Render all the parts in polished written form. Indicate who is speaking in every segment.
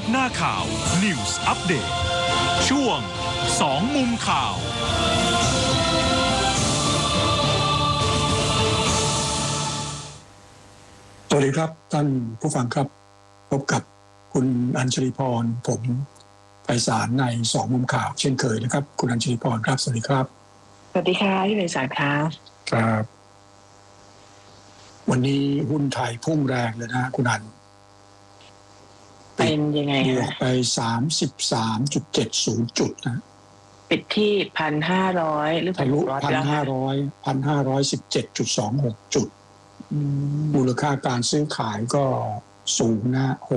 Speaker 1: หน้าข่าว News Update ช่วง2มุมข่าว
Speaker 2: สวัสดีครับท่านผู้ฟังครับพบกับคุณอัญชลีพรผมไพศาลใน2มุมข่าวเช่นเคยนะครับคุณอัญชลีพรครับสวัสดีครับ
Speaker 3: สวัสดีค่ะพี่ไพศาล
Speaker 2: ครับวันนี้หุ้นไทยพุ่งแรงเลยนะคุณอัญ
Speaker 3: เป็นยังไง
Speaker 2: บวกไป 33.70 จุดนะ
Speaker 3: ปิดที่ 1,500 หรือ
Speaker 2: ทะลุ 1,517.26 จุดมูลค่าการซื้อขายก็สูงนะ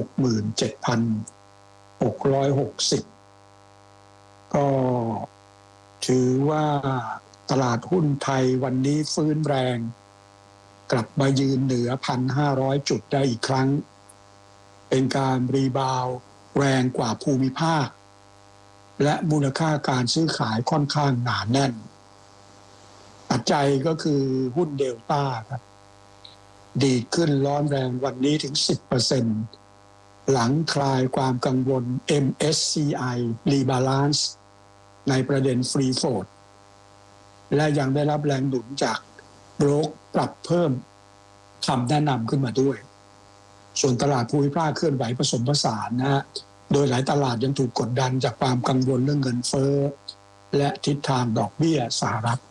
Speaker 2: 67,660 ก็ถือว่าตลาดหุ้นไทยวันนี้ฟื้นแรงกลับมายืนเหนือ 1,500 จุดได้อีกครั้งเป็นการรีบาวด์แรงกว่าภูมิภาคและมูลค่าการซื้อขายค่อนข้างหนาแน่นปัจจัยก็คือหุ้นเดลต้าครับดีขึ้นร้อนแรงวันนี้ถึง 10% หลังคลายความกังวล MSCI Rebalance ในประเด็นฟรีโฟลต์และยังได้รับแรงหนุนจากโบรกปรับเพิ่มคำแนะนำขึ้นมาด้วยส่วนตลาดภูมิภาคเคลื่อนไหวผสมผสานนะฮะโดยหลายตลาดยังถูกกดดันจากความกังวลเรื่องเงินเฟ้อและทิศทางดอกเบี้ยสหรัฐ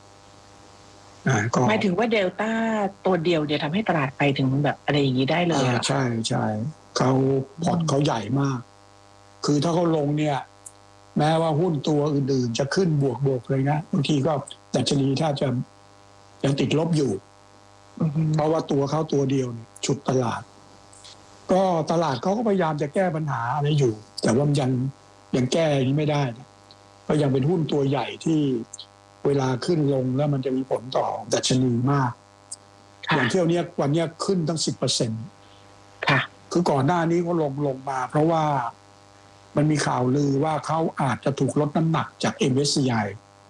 Speaker 3: หมายถึงว่าเดลต้าตัวเดียวเดี๋ยวทำให้ตลาดไปถึงแบบอะไรอย่างนี้ได้เลย
Speaker 2: ใช่ใช่เขาพอร์ตเขาใหญ่มากคือถ้าเขาลงเนี่ยแม้ว่าหุ้นตัวอื่นๆจะขึ้นบวกเลยนะบางทีก็ดัชนีถ้าจะยังติดลบอยู่เพราะว่าตัวเขาตัวเดียวเนี่ยฉุดตลาดก็ตลาดเขาก็พยายามจะแก้ปัญหาอะไรอยู่แต่ว่ามันยังแก้นี้ไม่ได้นะก็ยังเป็นหุ้นตัวใหญ่ที่เวลาขึ้นลงแล้วมันจะมีผลต่อดัชนีมากอย่างเที่ยวนี้วันนี้ขึ้นตั้ง 10%
Speaker 3: ค่ะ
Speaker 2: คือก่อนหน้านี้ก็ลงมาเพราะว่ามันมีข่าวลือว่าเขาอาจจะถูกลดน้ำหนักจาก MSCI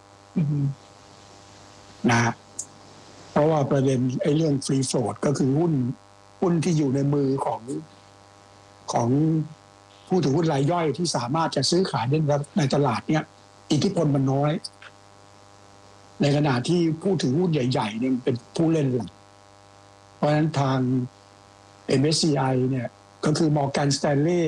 Speaker 2: นะเพราะว่าประเด็นไอ้เรื่องฟรีโฟลต์ก็คือหุ้นที่อยู่ในมือของผู้ถือหุ้นรายย่อยที่สามารถจะซื้อขายในตลาดเนี้ยอิทธิพลมันน้อยในขณะที่ผู้ถือหุ้นใหญ่ๆเนี่ยเป็นผู้เล่นหลักเพราะฉะนั้นทาง MSCI เนี่ยก็คือ Morgan Stanley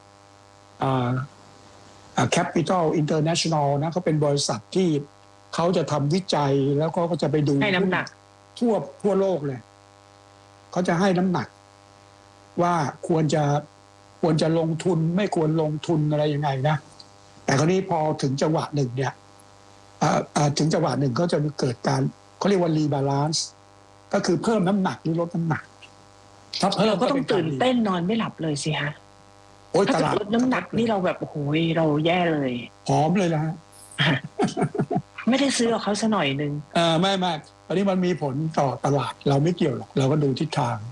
Speaker 2: Capital International นะเขาเป็นบริษัทที่เขาจะทำวิจัยแล้วก็จะไปดู
Speaker 3: ให้น้ำหนัก
Speaker 2: ทั่วโลกเลยเขาจะให้น้ำหนักว่าควรจะลงทุนไม่ควรลงทุนอะไรยังไงนะแต่คราวนี้พอถึงจังหวะหนึ่งเนี่ยถึงจังหวะหนึ่งก็จะเกิดการเขาเรียกว่ารีบาลานซ์ก็คือเพิ่มน้ำหนักหรือลดน้ำหนัก
Speaker 3: ถ้าเพิ่มเราก็ต้องตื่นเต้นนอนไม่หลับเลยสิฮะถ้าลดน้ำหนักนี่เราแบบโอ้โหเราแย่เลย
Speaker 2: หอมเลยนะฮะ
Speaker 3: ไม่ได้ซื้อเขาซะหน่อยนึง
Speaker 2: ไม่ตอนนี้มันมีผลต่อตลาดเราไม่เกี่ยวหรอกเราก็ดูทิศทาง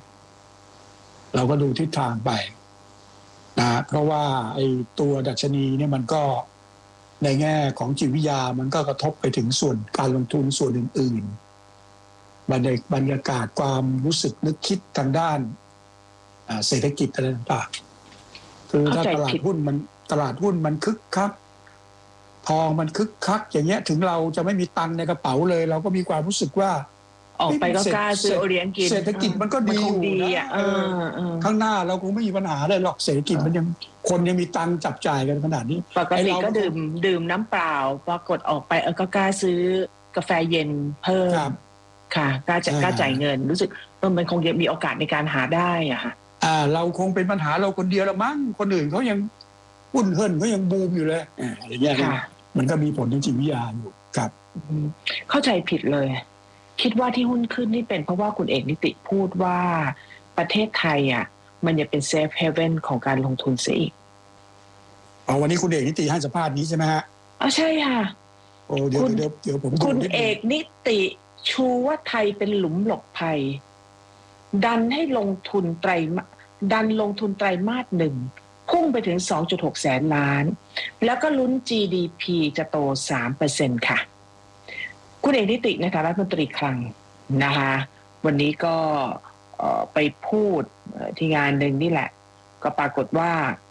Speaker 2: ไปนะเพราะว่าไอ้ตัวดัชนีเนี่ยมันก็ในแง่ของจิตวิทยามันก็กระทบไปถึงส่วนการลงทุนส่วนอื่นๆบรรยากาศความรู้สึกนึกคิดทางด้านเศรษฐกิจอะไรต่างๆคือถ้าตลาดหุ้นมันคึกคักทองมันคึกคักอย่างเงี้ยถึงเราจะไม่มีตังค์ในกระเป๋าเลยเราก็มีความรู้สึกว่า
Speaker 3: ออกไปก็กล้าซื้อโอเลี้ยงกิน
Speaker 2: เศรษฐกิจมันก็ดีอยู่นะข้างหน้าเราคงไม่มีปัญหาเลยหรอกเศรษฐกิจมันยังคนยังมีตังค์จับจ่ายกันขนาดนี้
Speaker 3: ปกติก็ดื่มน้ำเปล่าปรากฏออกไปก็กล้าซื้อกาแฟเย็นเพิ่มค่ะกล้าจ่ายเงินรู้สึกมันคงจะมีโอกาสในการหาได้อะค่ะ
Speaker 2: เราคงเป็นปัญหาเราคนเดียวละมั้งคนอื่นเขายังหุ้นเฮิร์นเขายังบูมอยู่เลยอย่างเงี้ยมันก็มีผลทางจิตวิทยาอยู่ครับ
Speaker 3: เข้าใจผิดเลยคิดว่าที่หุ้นขึ้นนี่เป็นเพราะว่าคุณเอกนิติพูดว่าประเทศไทยมันจะเป็นเซฟเฮเว่นของการลงทุนซะอีก
Speaker 2: วันนี้คุณเอกนิติให้สัมภาษณ์นี้ใช่ไหมฮะ
Speaker 3: ใช่ค่ะ
Speaker 2: เดี๋ยวผม
Speaker 3: คุณเอกนิติชูว่าไทยเป็นหลุมหลบภัยดันลงทุนไตรมาส 1พุ่งไปถึง 2.6 แสนล้านแล้วก็ลุ้น GDP จะโต 3% ค่ะคุณเอกนิติในฐานะรัฐมนตรีคลังนะคะวันนี้ก็ไปพูดที่งานหนึ่งนี่แหละก็ปรากฏว่า